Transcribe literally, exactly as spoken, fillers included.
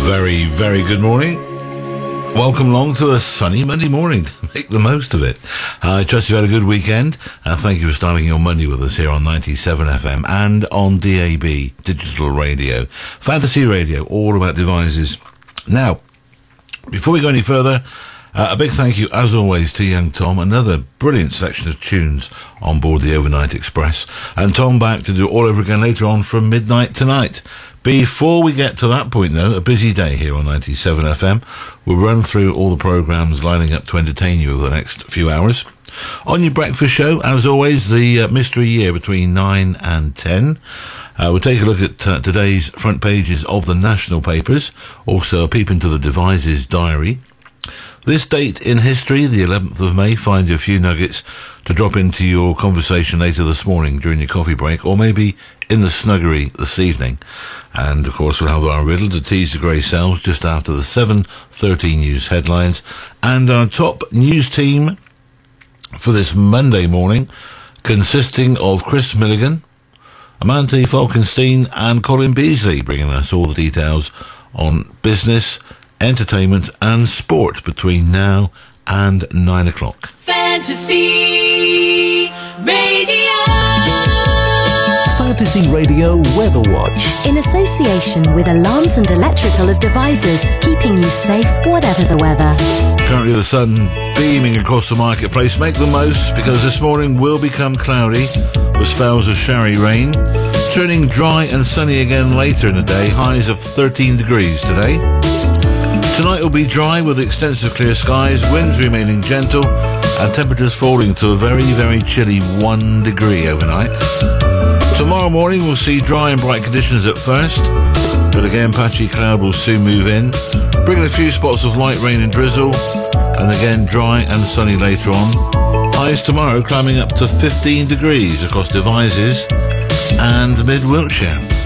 Very, very good morning. Welcome along to a sunny Monday morning. Make the most of it. Uh, I trust you've had a good weekend. Uh, thank you for starting your Monday with us here on ninety-seven F M and on D A B, digital radio. Fantasy radio, all about devices. Now, before we go any further, uh, a big thank you, as always, to young Tom. Another brilliant selection of tunes on board the Overnight Express. And Tom back to do it all over again later on from midnight tonight. Before we get to that point, though, a busy day here on ninety-seven F M. We'll run through all the programmes lining up to entertain you over the next few hours. On your breakfast show, as always, the uh, mystery year between nine and ten. Uh, we'll take a look at uh, today's front pages of the national papers. Also, a peep into the Devices diary. This date in history, the eleventh of May, find you a few nuggets to drop into your conversation later this morning during your coffee break, or maybe in the snuggery this evening. And, of course, we'll have our riddle to tease the grey cells just after the seven thirty news headlines. And our top news team for this Monday morning, consisting of Chris Milligan, Amante Falkenstein and Colin Beasley, bringing us all the details on business, entertainment and sport between now and nine o'clock. Fantasy Radio. Fantasy Radio Weather Watch. In association with Alarms and Electrical Devices, keeping you safe whatever the weather. Currently the sun beaming across the marketplace. Make the most, because this morning will become cloudy with spells of showery rain, turning dry and sunny again later in the day. Highs of thirteen degrees today. Tonight will be dry with extensive clear skies, winds remaining gentle and temperatures falling to a very, very chilly one degree overnight. Tomorrow morning we'll see dry and bright conditions at first, but again patchy cloud will soon move in, bringing a few spots of light rain and drizzle, and again dry and sunny later on. Highs tomorrow climbing up to fifteen degrees across Devizes and mid-Wiltshire.